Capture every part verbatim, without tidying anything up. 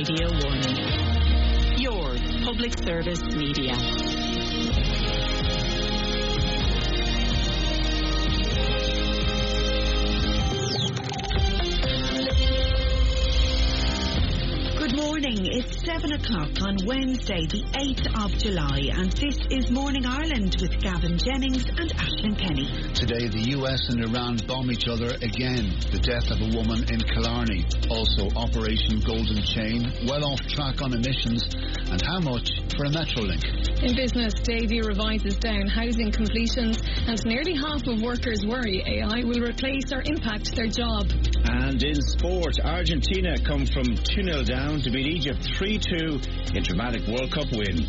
Radio one. Your public service media. It's seven o'clock on Wednesday, the eighth of July, and this is Morning Ireland with Gavin Jennings and Aisling Kenny. Today, the U S and Iran bomb each other again. The death of a woman in Killarney. Also, Operation Golden Chain, well off track on emissions, and how much for a Metrolink. In business, Davy revises down housing completions, and nearly half of workers worry A I will replace or impact their job. And in sport, Argentina come from two nil down to beat Egypt three two in dramatic World Cup win.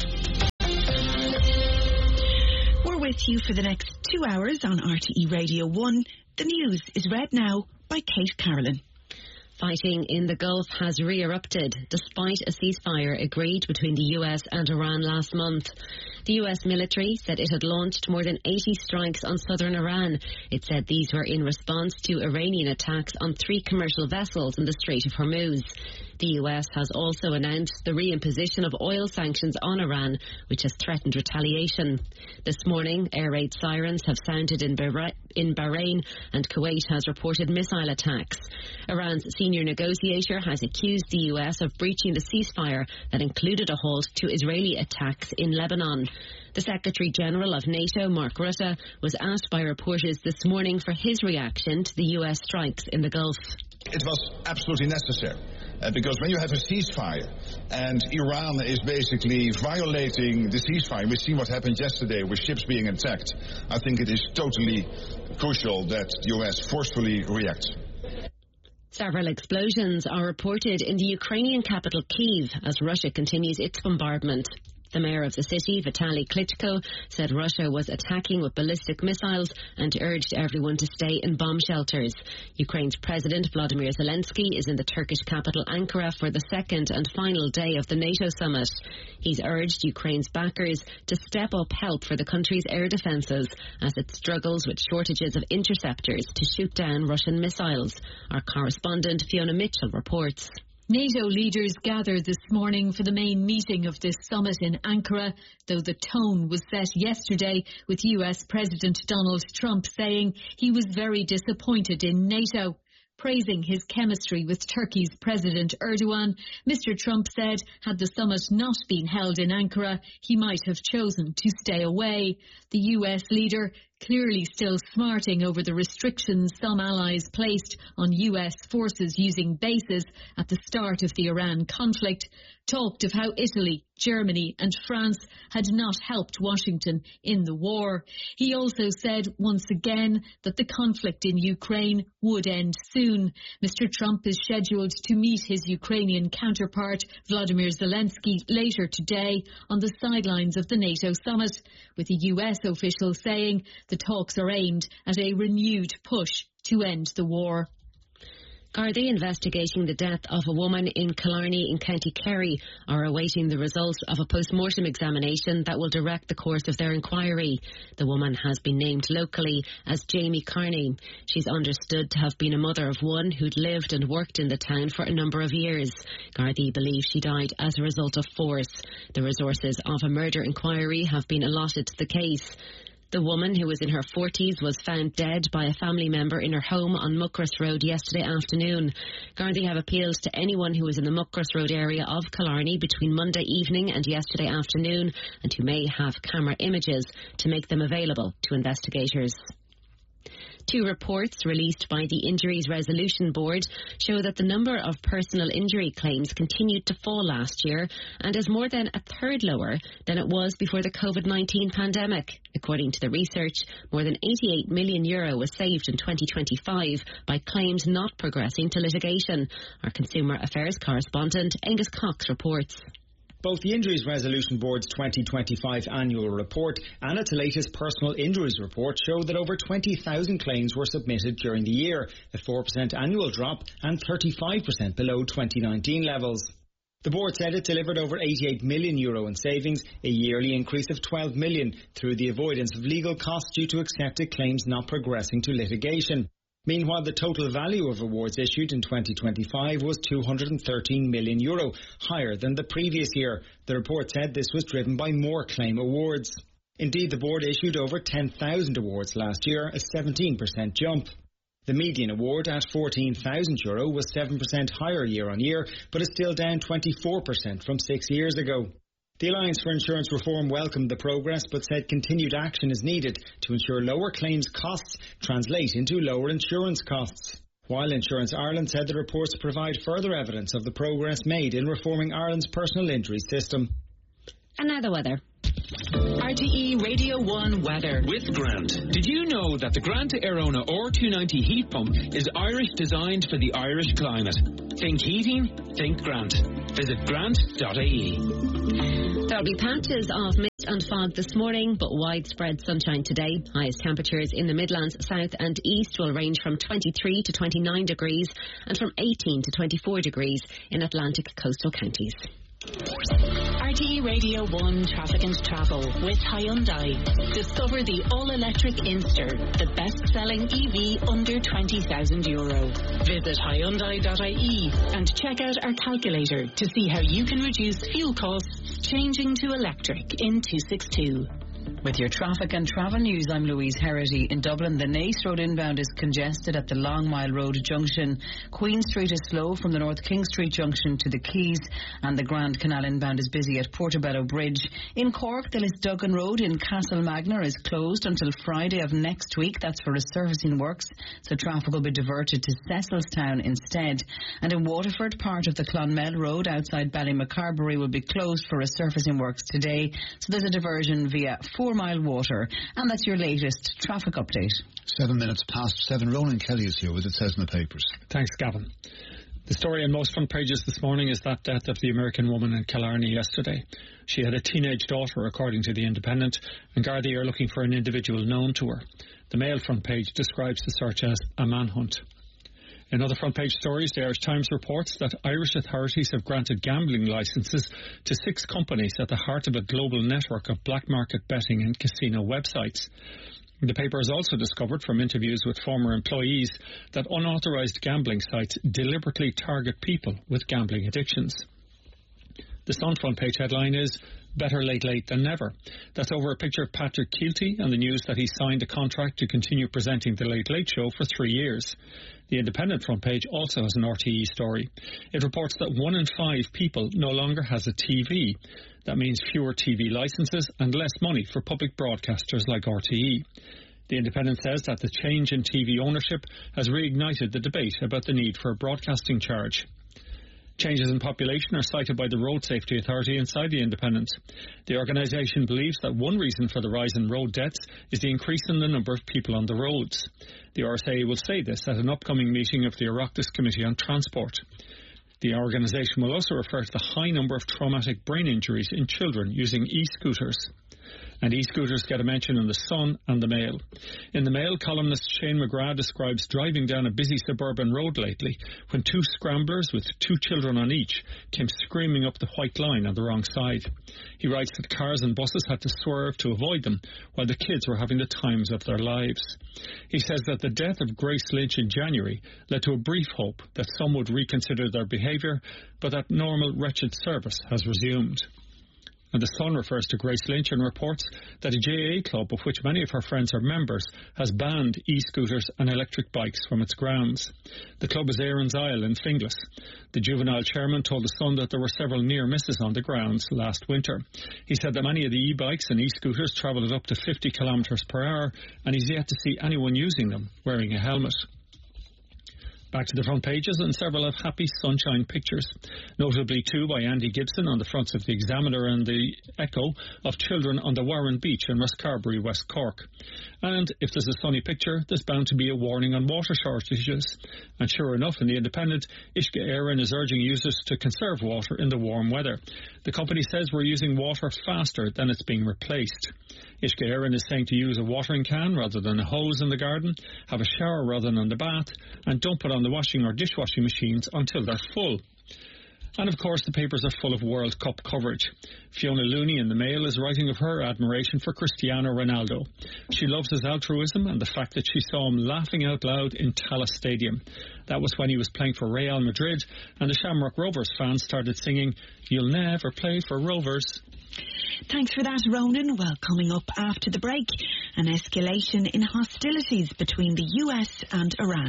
We're with you for the next two hours on R T E Radio one. The news is read now by Kate Carolyn. Fighting in the Gulf has re-erupted despite a ceasefire agreed between the U S and Iran last month. The U S military said it had launched more than eighty strikes on southern Iran. It said these were in response to Iranian attacks on three commercial vessels in the Strait of Hormuz. The U S has also announced the reimposition of oil sanctions on Iran, which has threatened retaliation. This morning, air raid sirens have sounded in Bahrain, and Kuwait has reported missile attacks. Iran's senior negotiator has accused the U S of breaching the ceasefire that included a halt to Israeli attacks in Lebanon. The Secretary-General of NATO, Mark Rutte, was asked by reporters this morning for his reaction to the U S strikes in the Gulf. It was absolutely necessary. Uh, because when you have a ceasefire and Iran is basically violating the ceasefire, we've seen what happened yesterday with ships being attacked, I think it is totally crucial that the U S forcefully reacts. Several explosions are reported in the Ukrainian capital Kyiv as Russia continues its bombardment. The mayor of the city, Vitaly Klitschko, said Russia was attacking with ballistic missiles and urged everyone to stay in bomb shelters. Ukraine's President Volodymyr Zelensky is in the Turkish capital Ankara for the second and final day of the NATO summit. He's urged Ukraine's backers to step up help for the country's air defences as it struggles with shortages of interceptors to shoot down Russian missiles. Our correspondent Fiona Mitchell reports. NATO leaders gathered this morning for the main meeting of this summit in Ankara, though the tone was set yesterday with U S President Donald Trump saying he was very disappointed in NATO. Praising his chemistry with Turkey's President Erdogan, Mister Trump said had the summit not been held in Ankara, he might have chosen to stay away. The U S leader, clearly still smarting over the restrictions some allies placed on U S forces using bases at the start of the Iran conflict, talked of how Italy, Germany and France had not helped Washington in the war. He also said once again that the conflict in Ukraine would end soon. Mister Trump is scheduled to meet his Ukrainian counterpart, Volodymyr Zelensky, later today on the sidelines of the NATO summit, with a U S official saying the talks are aimed at a renewed push to end the war. Gardaí investigating the death of a woman in Killarney in County Kerry are awaiting the results of a post-mortem examination that will direct the course of their inquiry. The woman has been named locally as Jamie Carney. She's understood to have been a mother of one who'd lived and worked in the town for a number of years. Gardaí believe she died as a result of force. The resources of a murder inquiry have been allotted to the case. The woman, who was in her forties, was found dead by a family member in her home on Muckross Road yesterday afternoon. Gardaí have appealed to anyone who was in the Muckross Road area of Killarney between Monday evening and yesterday afternoon and who may have camera images to make them available to investigators. Two reports released by the Injuries Resolution Board show that the number of personal injury claims continued to fall last year and is more than a third lower than it was before the COVID nineteen pandemic. According to the research, more than eighty-eight million euro was saved in twenty twenty-five by claims not progressing to litigation. Our Consumer Affairs correspondent Angus Cox reports. Both the Injuries Resolution Board's twenty twenty-five annual report and its latest personal injuries report show that over twenty thousand claims were submitted during the year, a four percent annual drop and thirty-five percent below twenty nineteen levels. The board said it delivered over eighty-eight million euro in savings, a yearly increase of twelve million, through the avoidance of legal costs due to accepted claims not progressing to litigation. Meanwhile, the total value of awards issued in twenty twenty-five was two hundred thirteen million euro, higher than the previous year. The report said this was driven by more claim awards. Indeed, the board issued over ten thousand awards last year, a seventeen percent jump. The median award at fourteen thousand euro was seven percent higher year on year, but is still down twenty-four percent from six years ago. The Alliance for Insurance Reform welcomed the progress but said continued action is needed to ensure lower claims costs translate into lower insurance costs. While Insurance Ireland said the reports provide further evidence of the progress made in reforming Ireland's personal injury system. And now the weather. R T E Radio one weather. With Grant. Did you know that the Grant Airona R two ninety heat pump is Irish designed for the Irish climate? Think heating, think Grant. Visit grant dot I E. There'll be patches of mist and fog this morning, but widespread sunshine today. Highest temperatures in the Midlands, South and East will range from twenty-three to twenty-nine degrees and from eighteen to twenty-four degrees in Atlantic coastal counties. R T E Radio one Traffic and Travel with Hyundai. Discover the all-electric Inster, the best-selling E V under twenty thousand euro. Visit hyundai dot I E and check out our calculator to see how you can reduce fuel costs changing to electric in two sixty-two. With your traffic and travel news, I'm Louise Herity. In Dublin, the Naas Road inbound is congested at the Long Mile Road junction. Queen Street is slow from the North King Street junction to the Quays, and the Grand Canal inbound is busy at Portobello Bridge. In Cork, the Lisduggan Road in Castlemagner is closed until Friday of next week. That's for resurfacing works, so traffic will be diverted to Cecilstown instead. And in Waterford, part of the Clonmel Road outside Ballymacarbery will be closed for resurfacing works today, so there's a diversion via Four Mile Water. And that's your latest traffic update. Seven minutes past seven. Ronan Kelly is here with It Says in the Papers. Thanks, Gavin. The story on most front pages this morning is that death of the American woman in Killarney yesterday. She had a teenage daughter, according to The Independent, and Gardaí are looking for an individual known to her. The Mail front page describes the search as a manhunt. In other front-page stories, the Irish Times reports that Irish authorities have granted gambling licences to six companies at the heart of a global network of black market betting and casino websites. The paper has also discovered from interviews with former employees that unauthorised gambling sites deliberately target people with gambling addictions. The Sun front-page headline is Better Late Late Than Never. That's over a picture of Patrick Keelty and the news that he signed a contract to continue presenting The Late Late Show for three years. The Independent front page also has an R T E story. It reports that one in five people no longer has a T V. That means fewer T V licences and less money for public broadcasters like R T E. The Independent says that the change in T V ownership has reignited the debate about the need for a broadcasting charge. Changes in population are cited by the Road Safety Authority inside the Independent. The organisation believes that one reason for the rise in road deaths is the increase in the number of people on the roads. The R S A will say this at an upcoming meeting of the Oireachtas Committee on Transport. The organisation will also refer to the high number of traumatic brain injuries in children using e-scooters. And e-scooters get a mention in the Sun and the Mail. In the Mail, columnist Shane McGrath describes driving down a busy suburban road lately when two scramblers with two children on each came screaming up the white line on the wrong side. He writes that cars and buses had to swerve to avoid them while the kids were having the times of their lives. He says that the death of Grace Lynch in January led to a brief hope that some would reconsider their behaviour, but that normal wretched service has resumed. And the Sun refers to Grace Lynch and reports that a J A A club, of which many of her friends are members, has banned e-scooters and electric bikes from its grounds. The club is Aaron's Isle in Finglas. The juvenile chairman told the Sun that there were several near misses on the grounds last winter. He said that many of the e-bikes and e-scooters travelled at up to fifty kilometres per hour, and he's yet to see anyone using them wearing a helmet. Back to the front pages, and several have happy sunshine pictures, notably two by Andy Gibson on the fronts of the Examiner and the Echo of children on the Warren Beach in Rosscarbery, West Cork. And if there's a sunny picture, there's bound to be a warning on water shortages. And sure enough, in the Independent, Uisce Éireann is urging users to conserve water in the warm weather. The company says we're using water faster than it's being replaced. Uisce Éireann is saying to use a watering can rather than a hose in the garden, have a shower rather than the bath, and don't put on the washing or dishwashing machines until they're full. And of course, the papers are full of World Cup coverage. Fiona Looney in the Mail is writing of her admiration for Cristiano Ronaldo. She loves his altruism and the fact that she saw him laughing out loud in Tallaght Stadium. That was when he was playing for Real Madrid, and the Shamrock Rovers fans started singing, "You'll never play for Rovers." Thanks for that, Ronan. Well, coming up after the break, an escalation in hostilities between the U S and Iran.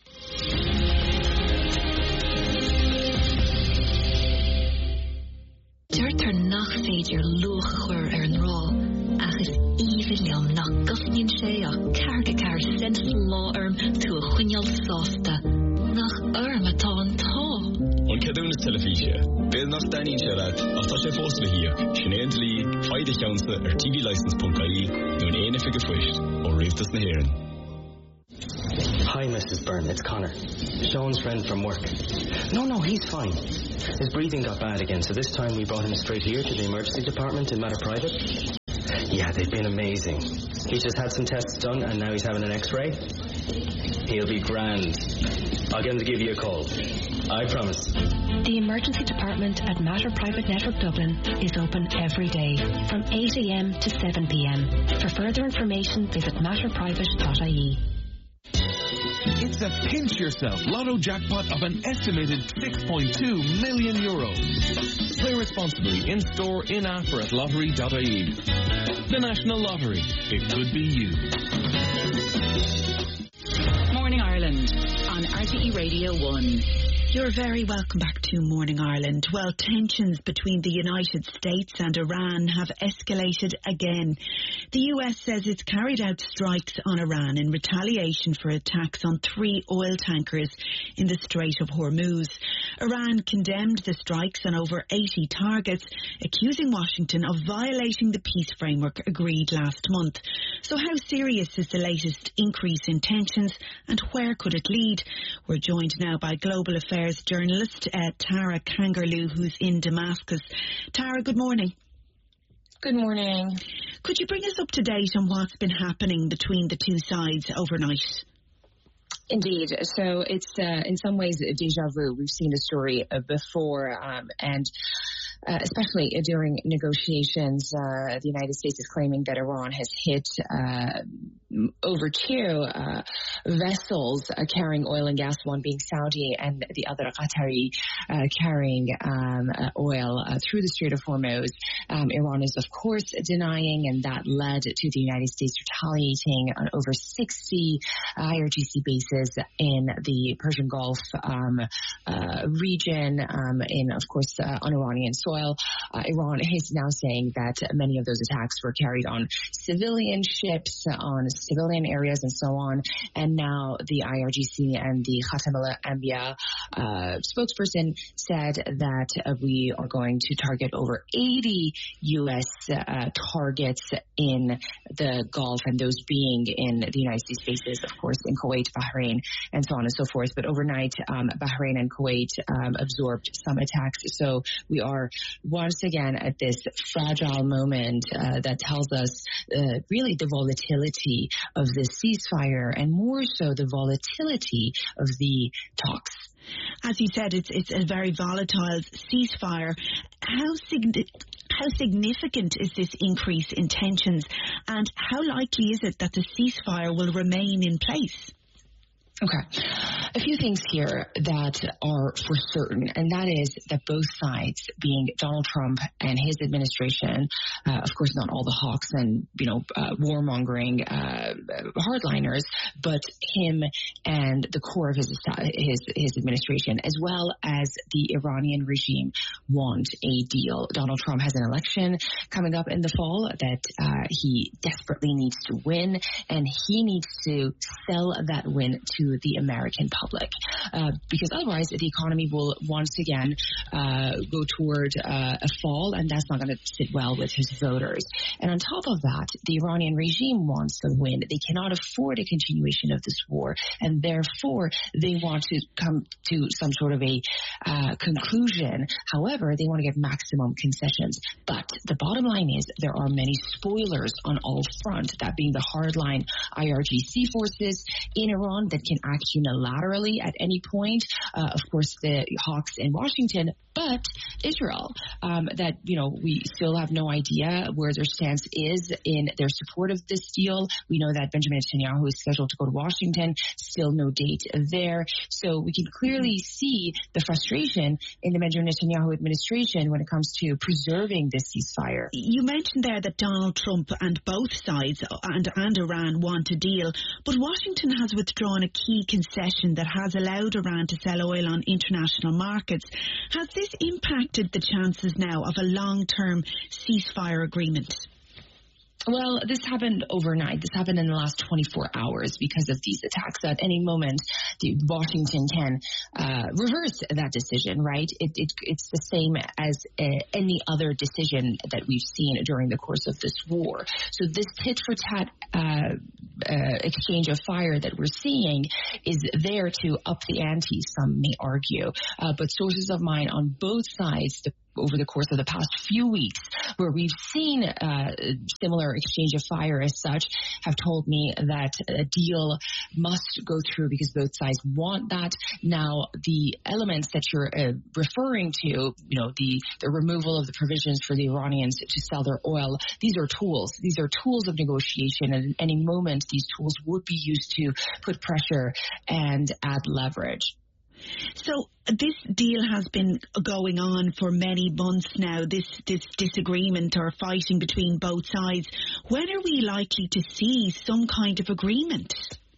Dúirt ar nach féidir luach chuir ar an rá, agus even leom nach gusníonn sé ach carga car central law arm tú a chuineal sásta, nach arm atá an tá. An cadúnas telefíe, béad nach daíonn sé leat, ach tá sé fósta hí, sinnéant lí, faide cheansa ar t v license dot I E, nó an éana figur fuist, ó riamhtas na hÉireann. Hi, Missus Byrne, it's Connor. Sean's friend from work. No, no, he's fine. His breathing got bad again, so this time we brought him straight here to the emergency department in Matter Private. Yeah, they've been amazing. He just had some tests done and now he's having an x-ray. He'll be grand. I'll get him to give you a call. I promise. The emergency department at Matter Private Network Dublin is open every day from eight a m to seven p m. For further information, visit matter private dot I E. It's a pinch yourself lotto jackpot of an estimated six point two million euros. Play responsibly in store, in app or at lottery dot I E. The National Lottery. It could be you. Morning Ireland on R T E Radio one. You're very welcome back to Morning Ireland. Well, tensions between the United States and Iran have escalated again. The U S says it's carried out strikes on Iran in retaliation for attacks on three oil tankers in the Strait of Hormuz. Iran condemned the strikes on over eighty targets, accusing Washington of violating the peace framework agreed last month. So how serious is the latest increase in tensions and where could it lead? We're joined now by Global Affairs journalist uh, Tara Kangarloo, who's in Damascus. Tara, good morning. Good morning. Could you bring us up to date on what's been happening between the two sides overnight? Indeed. So it's uh, in some ways a deja vu. We've seen the story uh, before, um, and Uh, especially uh, during negotiations, uh, the United States is claiming that Iran has hit uh, over two uh, vessels uh, carrying oil and gas, one being Saudi and the other Qatari uh, carrying um, uh, oil uh, through the Strait of Hormuz. Um, Iran is, of course, denying, and that led to the United States retaliating on over sixty I R G C bases in the Persian Gulf um, uh, region, um, in, of course, uh, on Iranian soil. Uh, Iran is now saying that many of those attacks were carried on civilian ships, on civilian areas, and so on. And now the I R G C and the Khatam al-Anbiya uh, spokesperson said that uh, we are going to target over eighty U S uh, targets in the Gulf, and those being in the United States bases, of course, in Kuwait, Bahrain, and so on and so forth. But overnight, um, Bahrain and Kuwait um, absorbed some attacks. So we are once again at this fragile moment uh, that tells us uh, really the volatility of the ceasefire, and more so the volatility of the talks. As you said, it's it's a very volatile ceasefire. How signi- how significant is this increase in tensions, and how likely is it that the ceasefire will remain in place? Okay. A few things here that are for certain, and that is that both sides, being Donald Trump and his administration, uh, of course not all the hawks and, you know, uh, warmongering uh, hardliners, but him and the core of his, his his administration, as well as the Iranian regime, want a deal. Donald Trump has an election coming up in the fall that uh, he desperately needs to win, and he needs to sell that win to the American public, uh, because otherwise the economy will once again uh, go toward uh, a fall, and that's not going to sit well with his voters. And on top of that, the Iranian regime wants to win. They cannot afford a continuation of this war, and therefore they want to come to some sort of a uh, conclusion. However, they want to get maximum concessions. But the bottom line is there are many spoilers on all fronts, that being the hardline I R G C forces in Iran that can act unilaterally militarily at any point. Uh, of course, the hawks in Washington, but Israel, um, that, you know, we still have no idea where their stance is in their support of this deal. We know that Benjamin Netanyahu is scheduled to go to Washington, still no date there. So we can clearly see the frustration in the Benjamin Netanyahu administration when it comes to preserving this ceasefire. You mentioned there that Donald Trump and both sides and, and Iran want a deal, but Washington has withdrawn a key concession that has allowed Iran to sell oil on international markets. Has this impacted the chances now of a long-term ceasefire agreement? Well, this happened overnight. This happened in the last twenty-four hours because of these attacks. At any moment, the Washington can uh, reverse that decision, right? It, it, it's the same as uh, any other decision that we've seen during the course of this war. So this tit-for-tat uh, uh, exchange of fire that we're seeing is there to up the ante, some may argue. Uh, but sources of mine on both sides, the over the course of the past few weeks, where we've seen uh, similar exchange of fire as such, have told me that a deal must go through because both sides want that. Now, the elements that you're uh, referring to, you know, the, the removal of the provisions for the Iranians to sell their oil, these are tools. These are tools of negotiation, and at any moment, these tools would be used to put pressure and add leverage. So this deal has been going on for many months now, this, this disagreement or fighting between both sides. When are we likely to see some kind of agreement?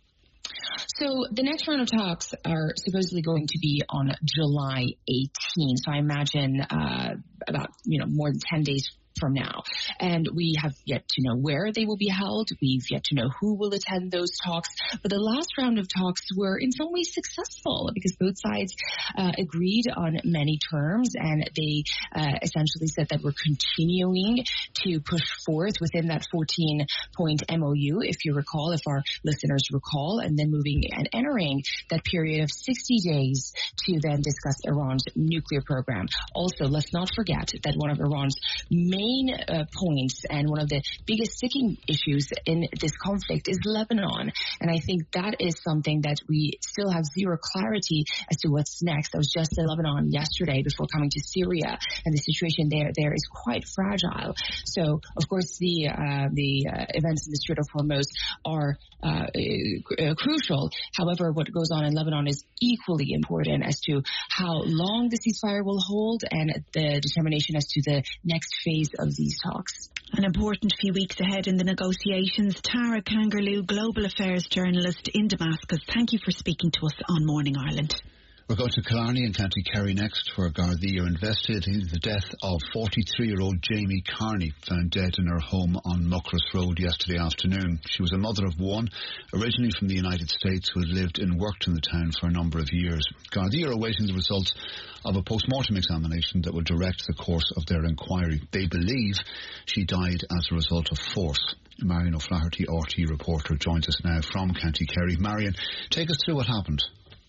So the next round of talks are supposedly going to be on July eighteenth. So I imagine uh, about, you know, more than ten days from now. And we have yet to know where they will be held. We've yet to know who will attend those talks. But the last round of talks were in some ways successful because both sides uh, agreed on many terms, and they uh, essentially said that we're continuing to push forth within that fourteen-point M O U, if you recall, if our listeners recall, and then moving and entering that period of sixty days to then discuss Iran's nuclear program. Also, let's not forget that one of Iran's main Main uh, points and one of the biggest sticking issues in this conflict is Lebanon. And I think that is something that we still have zero clarity as to what's next. I was just in Lebanon yesterday before coming to Syria, and the situation there there is quite fragile. So, of course, the uh, the uh, events in the Strait of Hormuz are uh, uh, crucial. However, what goes on in Lebanon is equally important as to how long the ceasefire will hold and the determination as to the next phase of these talks. An important few weeks ahead in the negotiations. Tara Kangarloo, Global Affairs journalist in Damascus, thank you for speaking to us on Morning Ireland. We're going to Killarney and County Kerry next, where Gardaí are investigating the death of forty-three-year-old Jamie Carney, found dead in her home on Muckross Road yesterday afternoon. She was a mother of one, originally from the United States, who had lived and worked in the town for a number of years. Gardaí are awaiting the results of a post-mortem examination that will direct the course of their inquiry. They believe she died as a result of force. Marion O'Flaherty, R T E reporter, joins us now from County Kerry. Marion, take us through what happened.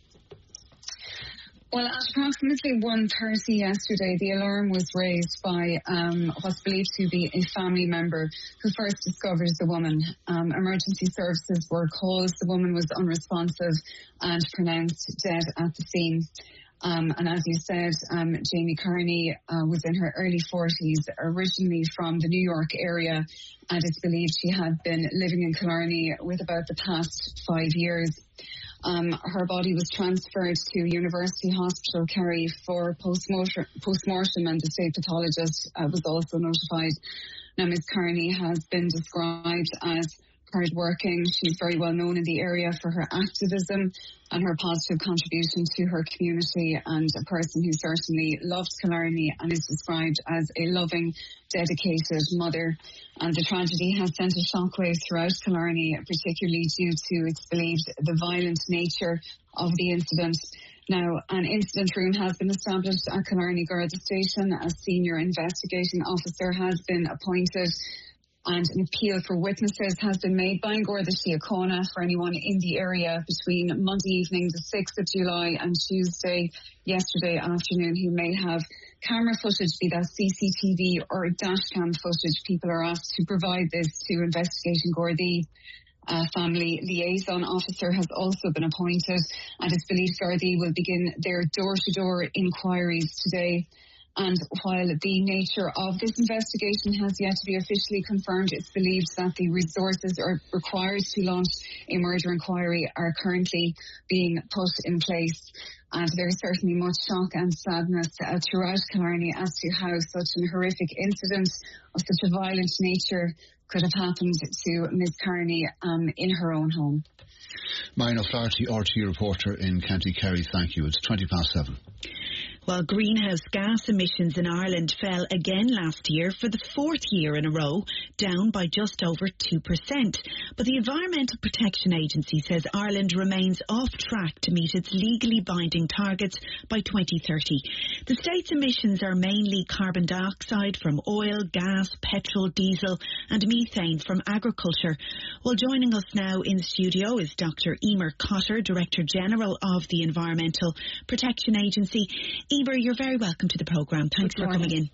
Well, at approximately one thirty yesterday, the alarm was raised by um, what's believed to be a family member who first discovers the woman. Um, emergency services were called. The woman was unresponsive and pronounced dead at the scene. Um, and as you said, um, Jamie Carney uh, was in her early forties, originally from the New York area, and it's believed she had been living in Killarney with about the past five years. Um, her body was transferred to University Hospital Kerry for post-mortem, post-mortem and the state pathologist uh, was also notified. Now, Miz Carney has been described as hard-working. She's very well known in the area for her activism and her positive contribution to her community, and a person who certainly loved Killarney and is described as a loving, dedicated mother. And the tragedy has sent a shockwave throughout Killarney, particularly due to, it's believed, the violent nature of the incident. Now, an incident room has been established at Killarney Garda Station. A senior investigating officer has been appointed, and an appeal for witnesses has been made by Garda Síochána for anyone in the area between Monday evening, the sixth of July, and Tuesday, yesterday afternoon, who may have camera footage, be that C C T V or dash cam footage. People are asked to provide this to investigating Gardaí. A family liaison officer has also been appointed, and it's believed Gardaí will begin their door-to-door inquiries today. And while the nature of this investigation has yet to be officially confirmed, it's believed that the resources are required to launch a murder inquiry are currently being put in place. And there is certainly much shock and sadness uh, throughout Killarney as to how such an horrific incident of such a violent nature could have happened to Miss Carney um, in her own home. Marion O'Flaherty, R T reporter in County Kerry, thank you. It's twenty past seven. Well, greenhouse gas emissions in Ireland fell again last year for the fourth year in a row, down by just over two percent. But the Environmental Protection Agency says Ireland remains off track to meet its legally binding targets by twenty thirty. The state's emissions are mainly carbon dioxide from oil, gas, petrol, diesel and methane from agriculture. Well, joining us now in the studio is Doctor Emer Cotter, Director General of the Environmental Protection Agency. Emer, you're very welcome to the programme. Thanks for coming in.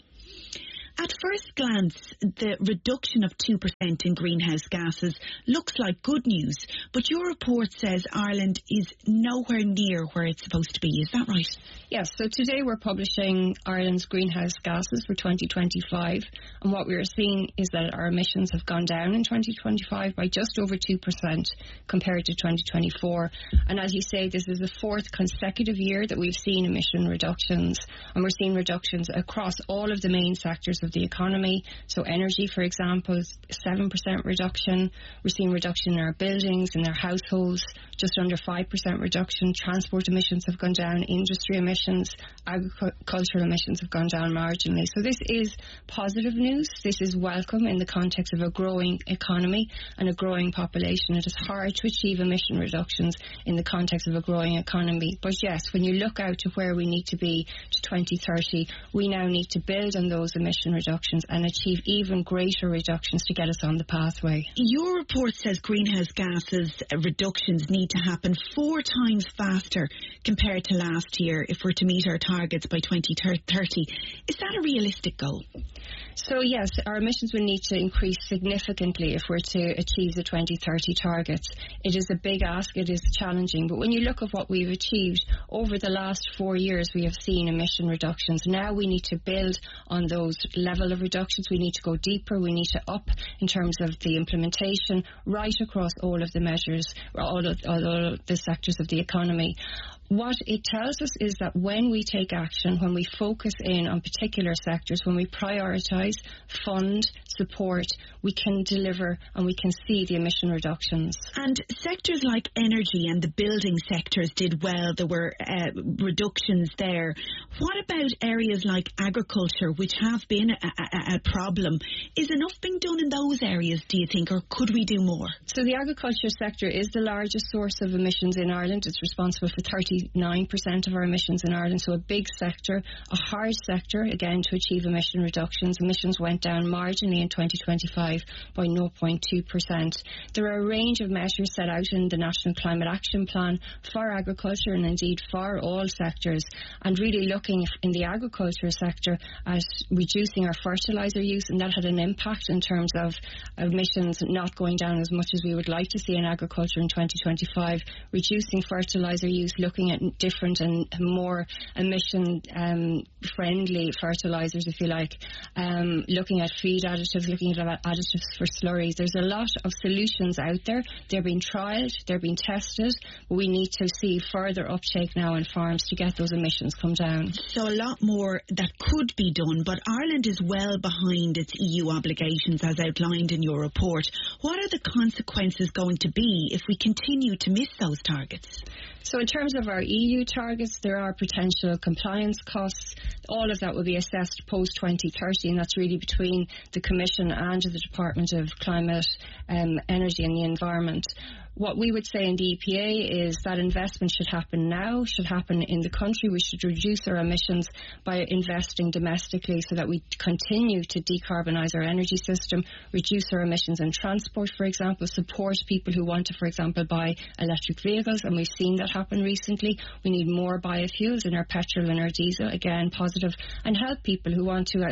At first glance, the reduction of two percent in greenhouse gases looks like good news, but your report says Ireland is nowhere near where it's supposed to be. Is that right? Yes, so today we're publishing Ireland's greenhouse gases for twenty twenty-five, and what we are seeing is that our emissions have gone down in twenty twenty-five by just over two percent compared to twenty twenty-four. And as you say, this is the fourth consecutive year that we've seen emission reductions, and we're seeing reductions across all of the main sectors of the economy. So energy, for example, is seven percent reduction. We're seeing reduction in our buildings, in our households, just under five percent reduction. Transport emissions have gone down, industry emissions, agricultural emissions have gone down marginally. So this is positive news. This is welcome in the context of a growing economy and a growing population. It is hard to achieve emission reductions in the context of a growing economy. But yes, when you look out to where we need to be to twenty thirty, we now need to build on those emission reductions and achieve even greater reductions to get us on the pathway. Your report says greenhouse gases reductions need to happen four times faster compared to last year if we're to meet our targets by twenty thirty. Is that a realistic goal? So yes, our emissions will need to increase significantly if we're to achieve the twenty thirty targets. It is a big ask, it is challenging, but when you look at what we've achieved over the last four years, we have seen emission reductions. Now we need to build on those level of reductions. We need to go deeper, we need to up in terms of the implementation right across all of the measures, all of, all of the sectors of the economy. What it tells us is that when we take action, when we focus in on particular sectors, when we prioritise, fund, support, we can deliver and we can see the emission reductions. And sectors like energy and the building sectors did well. There were uh, reductions there. What about areas like agriculture, which have been a, a, a problem? Is enough being done in those areas, do you think, or could we do more? So the agriculture sector is the largest source of emissions in Ireland. It's responsible for thirty-nine percent of our emissions in Ireland, so a big sector, a hard sector, again, to achieve emission reductions. Emissions went down marginally in twenty twenty-five by zero point two percent. There are a range of measures set out in the National Climate Action Plan for agriculture and indeed for all sectors, and really looking in the agriculture sector at reducing our fertiliser use, and that had an impact in terms of emissions not going down as much as we would like to see in agriculture in twenty twenty-five, reducing fertiliser use, looking at different and more emission um, friendly fertilisers, if you like, um, looking at feed additives, looking at additives for slurries. There's a lot of solutions out there. They're being trialled, they're being tested, but we need to see further uptake now in farms to get those emissions come down. So a lot more that could be done, but Ireland is well behind its E U obligations as outlined in your report. What are the consequences going to be if we continue to miss those targets? So in terms of our E U targets, there are potential compliance costs. All of that will be assessed post twenty thirty, and that's really between the Commission and the Department of Climate, um, Energy and the Environment. What we would say in the E P A is that investment should happen now, should happen in the country. We should reduce our emissions by investing domestically so that we continue to decarbonise our energy system, reduce our emissions in transport, for example, support people who want to, for example, buy electric vehicles, and we've seen that happen recently. We need more biofuels in our petrol and our diesel, again, positive, and help people who want to uh,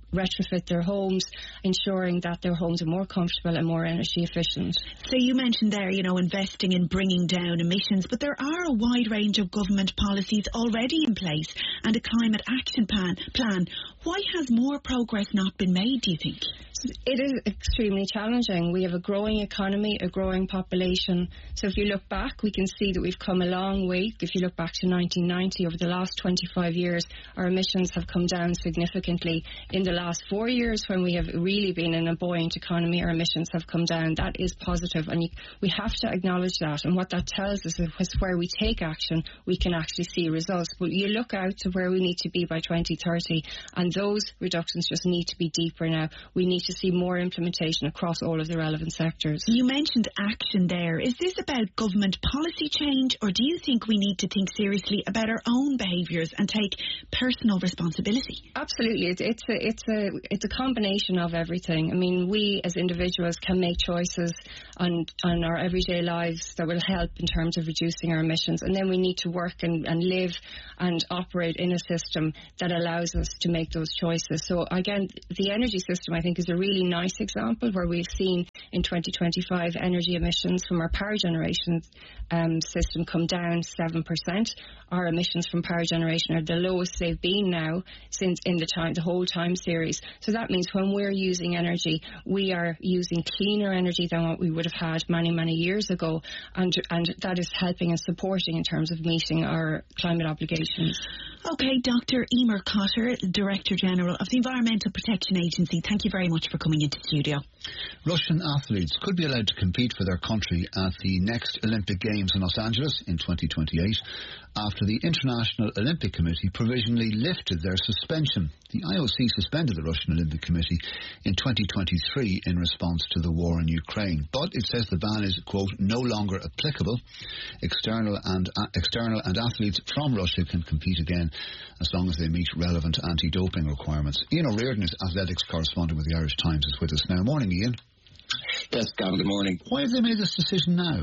retrofit their homes, ensuring that their homes are more comfortable and more energy efficient. So you mentioned there, you know, investing in bringing down emissions, but there are a wide range of government policies already in place and a climate action plan. plan. Why has more progress not been made, do you think? It is extremely challenging. We have a growing economy, a growing population. So if you look back, we can see that we've come a long way. If you look back to nineteen ninety, over the last twenty-five years, our emissions have come down significantly. In the last four years, when we have really been in a buoyant economy, our emissions have come down. That is positive, and you, we have to acknowledge that. And what that tells us is where we take action, we can actually see results. But you look out to where we need to be by twenty thirty, and those reductions just need to be deeper now. We need to see more implementation across all of the relevant sectors. You mentioned action there. Is this about government policy change, or do you think we need to think seriously about our own behaviours and take personal responsibility? Absolutely. It, it's a it's a it's a combination of everything. I mean, we as individuals can make choices on on our everyday lives that will help in terms of reducing our emissions, and then we need to work and, and live and operate in a system that allows us to make those choices. So again, the energy system, I think, is a really nice example where we've seen in twenty twenty-five energy emissions from our power generation um, system come down seven percent. Our emissions from power generation are the lowest they've been now since in the time the whole time series. So that means when we're using energy, we are using cleaner energy than what we would have had many, many years ago, and and that is helping and supporting in terms of meeting our climate obligations. Okay, Doctor Emer Cotter, Director General of the Environmental Protection Agency, thank you very much for coming into the studio. Russian athletes could be allowed to compete for their country at the next Olympic Games in Los Angeles in twenty twenty-eight after the International Olympic Committee provisionally lifted their suspension. The I O C suspended the Russian Olympic Committee in twenty twenty-three in response to the war in Ukraine, but it says the ban is, quote, no longer applicable. External and uh, external and athletes from Russia can compete again as long as they meet relevant anti-doping requirements. Ian O'Riordan is athletics correspondent with the Irish Times, is with us now. Morning, Ian. Yes, Gavin, good morning. Why have they made this decision now?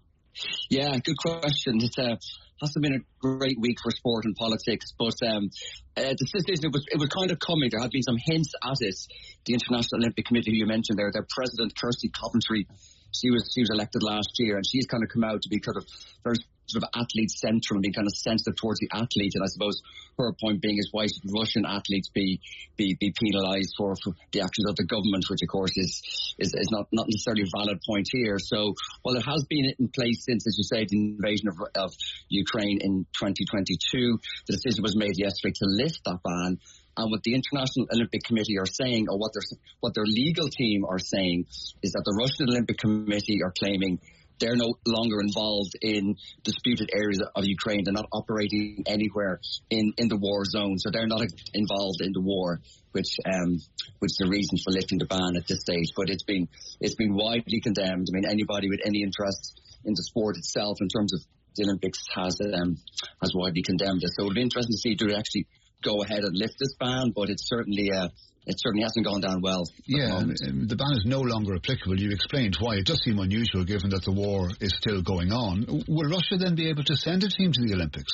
Yeah, good question. It uh, hasn't been a great week for sport and politics, but um, uh, the decision, it was, it was kind of coming. There had been some hints at it. The International Olympic Committee, who you mentioned there, their president, Kirsty Coventry, she was she was elected last year, and she's kind of come out to be kind of very sort of athlete central and being kind of sensitive towards the athlete. And I suppose her point being is why should Russian athletes be be, be penalised for, for the actions of the government, which of course is is, is not, not necessarily a valid point here. So while it has been in place since, as you say, the invasion of, of Ukraine in twenty twenty-two, the decision was made yesterday to lift that ban. And what the International Olympic Committee are saying, or what their what their legal team are saying, is that the Russian Olympic Committee are claiming they're no longer involved in disputed areas of Ukraine. They're not operating anywhere in, in the war zone, so they're not involved in the war, which um, which is the reason for lifting the ban at this stage. But it's been it's been widely condemned. I mean, anybody with any interest in the sport itself, in terms of the Olympics, has um, has widely condemned it. So it'll be interesting to see do they actually go ahead and lift this ban, but it's certainly uh, it certainly hasn't gone down well. Yeah, the, the ban is no longer applicable. You've explained why. It does seem unusual given that the war is still going on. Will Russia then be able to send a team to the Olympics?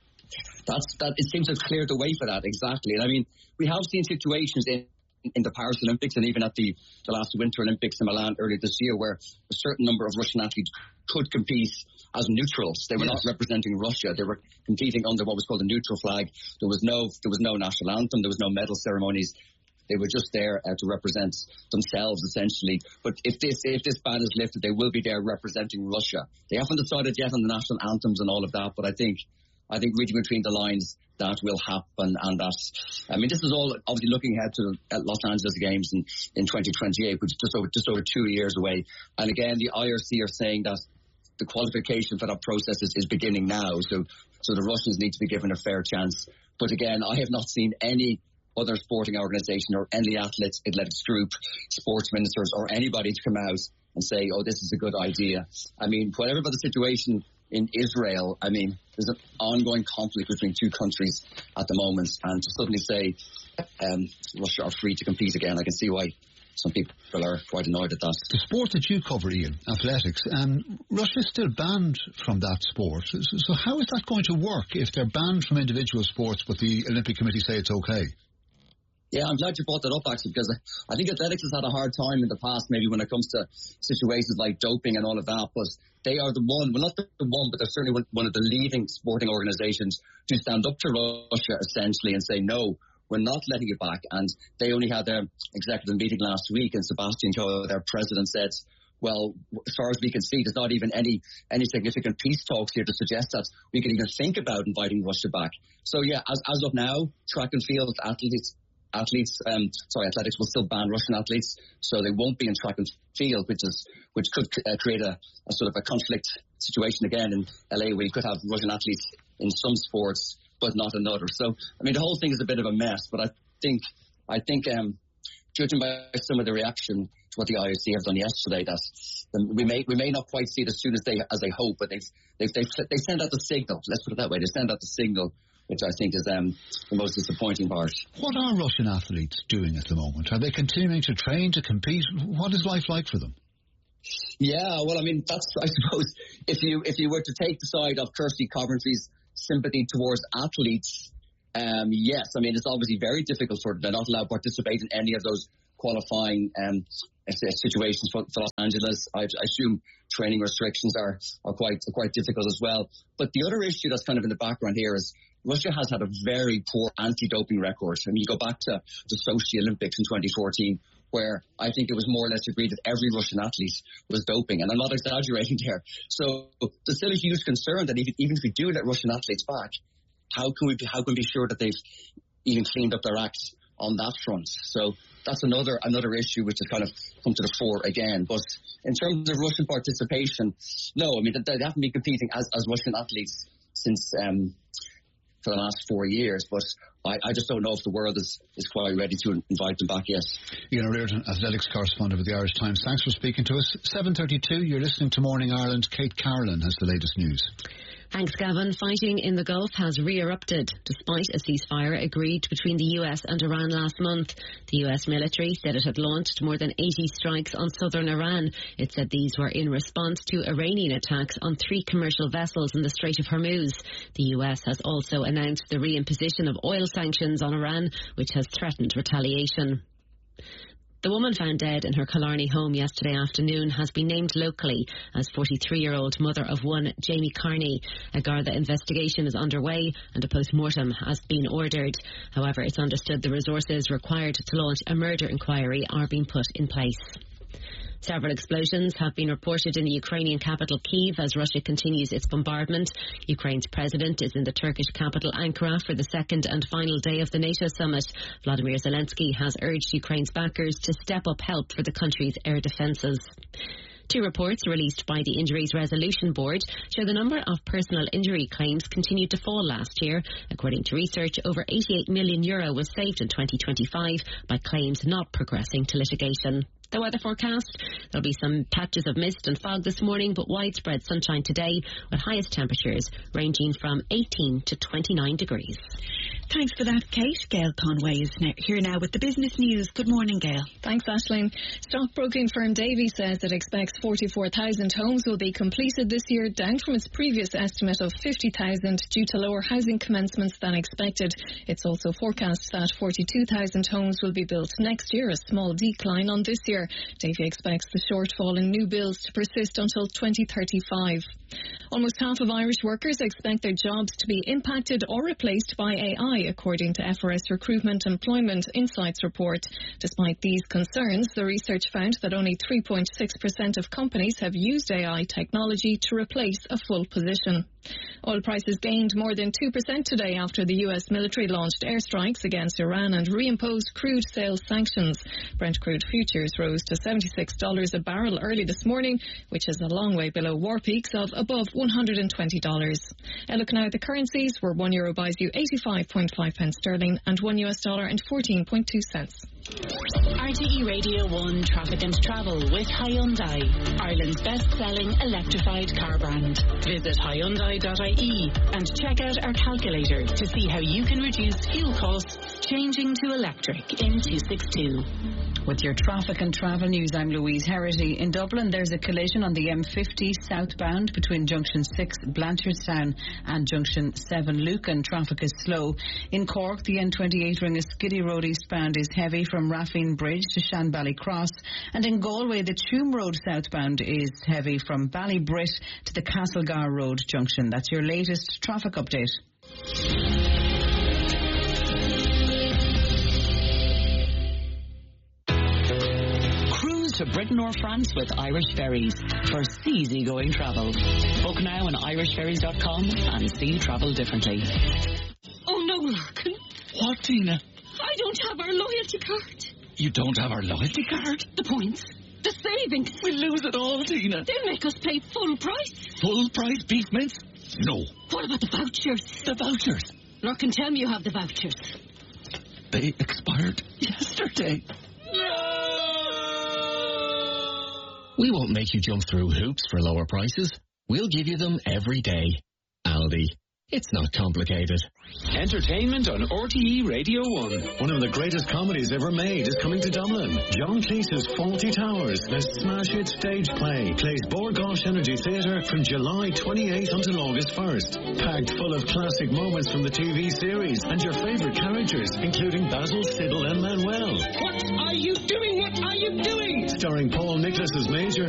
That's that. It seems to have cleared the way for that, exactly. And I mean, we have seen situations in in the Paris Olympics and even at the, the last Winter Olympics in Milan earlier this year where a certain number of Russian athletes could compete as neutrals. They were yes. not representing Russia. They were competing under what was called a neutral flag. There was no there was no national anthem. There was no medal ceremonies. They were just there uh, to represent themselves, essentially. But if this if this ban is lifted, they will be there representing Russia. They haven't decided yet on the national anthems and all of that, but I think I think reading between the lines, that will happen, and that, I mean, this is all obviously looking ahead to at Los Angeles Games in, in twenty twenty-eight, which is just over just over two years away. And again, the I R C are saying that the qualification for that process is, is beginning now, so so the Russians need to be given a fair chance. But again, I have not seen any other sporting organisation or any athletes, athletics group, sports ministers, or anybody to come out and say, oh, this is a good idea. I mean, whatever about the situation in Israel, I mean, there's an ongoing conflict between two countries at the moment, and to suddenly say um, Russia are free to compete again, I can see why some people are quite annoyed at that. The sport that you cover, Ian, athletics, um, Russia is still banned from that sport. So, so how is that going to work if they're banned from individual sports but the Olympic Committee say it's okay? Yeah, I'm glad you brought that up, actually, because I think athletics has had a hard time in the past, maybe when it comes to situations like doping and all of that, but they are the one, well, not the one, but they're certainly one of the leading sporting organizations to stand up to Russia, essentially, and say, no, we're not letting it back. And they only had their executive meeting last week, and Sebastian Coe, their president, said, well, as far as we can see, there's not even any any significant peace talks here to suggest that we can even think about inviting Russia back. So, yeah, as, as of now, track and field athletes, Athletes, um, sorry, athletics will still ban Russian athletes, so they won't be in track and field, which is which could uh, create a, a sort of a conflict situation again in L A, where you could have Russian athletes in some sports but not in others. So, I mean, the whole thing is a bit of a mess. But I think, I think, um, judging by some of the reaction to what the I O C have done yesterday, that we may we may not quite see it as soon as they as they hope, but they've they've they've they send out the signal. Let's put it that way. They send out the signal, which I think is um, the most disappointing part. What are Russian athletes doing at the moment? Are they continuing to train, to compete? What is life like for them? Yeah, well, I mean, that's, I suppose, if you if you were to take the side of Kirsty Coventry's sympathy towards athletes, um, yes, I mean, it's obviously very difficult for them. They're not allowed to participate in any of those qualifying um, situations for, for Los Angeles. I, I assume training restrictions are, are quite are quite difficult as well. But the other issue that's kind of in the background here is Russia has had a very poor anti-doping record. I mean, you go back to the Sochi Olympics in twenty fourteen, where I think it was more or less agreed that every Russian athlete was doping, and I'm not exaggerating there. So there's still a huge concern that even, even if we do let Russian athletes back, how can we be, how can we be sure that they've even cleaned up their act on that front? So that's another another issue which has kind of come to the fore again. But in terms of Russian participation, no, I mean, they haven't been competing as, as Russian athletes since um, for the last four years. But I, I just don't know if the world is, is quite ready to invite them back yet. Ian O'Riordan, athletics correspondent with the Irish Times. Thanks for speaking to us. seven thirty-two, you're listening to Morning Ireland. Kate Carolyn has the latest news. Thanks, Gavin. Fighting in the Gulf has re-erupted despite a ceasefire agreed between the U S and Iran last month. The U S military said it had launched more than eighty strikes on southern Iran. It said these were in response to Iranian attacks on three commercial vessels in the Strait of Hormuz. The U S has also announced the reimposition of oil sanctions on Iran, which has threatened retaliation. The woman found dead in her Killarney home yesterday afternoon has been named locally as forty-three-year-old mother of one, Jamie Carney. A Garda investigation is underway and a post-mortem has been ordered. However, it's understood the resources required to launch a murder inquiry are being put in place. Several explosions have been reported in the Ukrainian capital Kyiv as Russia continues its bombardment. Ukraine's president is in the Turkish capital Ankara for the second and final day of the NATO summit. Vladimir Zelensky has urged Ukraine's backers to step up help for the country's air defences. Two reports released by the Injuries Resolution Board show the number of personal injury claims continued to fall last year. According to research, over eighty-eight million euro was saved in twenty twenty-five by claims not progressing to litigation. The weather forecast, there'll be some patches of mist and fog this morning, but widespread sunshine today with highest temperatures ranging from eighteen to twenty-nine degrees. Thanks for that, Kate. Gail Conway is now, here now with the business news. Good morning, Gail. Thanks, Aisling. Stockbroking firm Davy says it expects forty-four thousand homes will be completed this year, down from its previous estimate of fifty thousand due to lower housing commencements than expected. It's also forecast that forty-two thousand homes will be built next year, a small decline on this year. Davy expects the shortfall in new builds to persist until twenty thirty-five. Almost half of Irish workers expect their jobs to be impacted or replaced by A I, according to F R S Recruitment Employment Insights report. Despite these concerns, the research found that only three point six percent of companies have used A I technology to replace a full position. Oil prices gained more than two percent today after the U S military launched airstrikes against Iran and reimposed crude sales sanctions. Brent crude futures rose to seventy-six dollars a barrel early this morning, which is a long way below war peaks of above one hundred twenty dollars. And look now at the currencies, where one euro buys you eighty-five point five pence sterling and one U S dollar and fourteen point two cents. R T E Radio one Traffic and Travel with Hyundai, Ireland's best-selling electrified car brand. Visit Hyundai dot I E and check out our calculator to see how you can reduce fuel costs changing to electric in two sixty-two. With your traffic and travel news, I'm Louise Herity. In Dublin, there's a collision on the M fifty southbound between Junction six Blanchardstown and Junction seven Lucan. Traffic is slow. In Cork, the N twenty-eight ring of Skiddy Road eastbound is heavy from Raffine Bridge to Shanbally Cross. And in Galway, the Tuam Road southbound is heavy from Ballybrit to the Castlegar Road junction. That's your latest traffic update. To Britain or France with Irish Ferries for easy-going travel. Book now on irish ferries dot com and see travel differently. Oh no, Larkin. What, Tina? I don't have our loyalty card. You don't have our loyalty card? The points. The savings. We'll lose it all, Tina. They'll make us pay full price. Full price beef mince? No. What about the vouchers? The vouchers? Larkin, tell me you have the vouchers. They expired yesterday. No! We won't make you jump through hoops for lower prices. We'll give you them every day. Aldi. It's not complicated. Entertainment on R T E Radio one. One of the greatest comedies ever made is coming to Dublin. John Cleese's Fawlty Towers, a smash hit stage play, plays Bord Gáis Energy Theatre from July twenty-eighth until August first. Packed full of classic moments from the T V series and your favourite characters, including Basil, Sybil and Manuel. What are you doing? What are you doing? Starring Paul Nicholas as Major,